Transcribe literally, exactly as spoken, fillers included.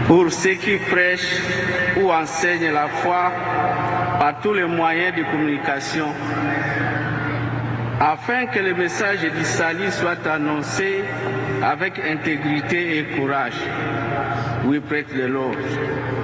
pour ceux qui prêchent ou enseignent la foi par tous les moyens de communication, afin que le message du salut soit annoncé avec intégrité et courage. Oui, prêtre de l'ordre.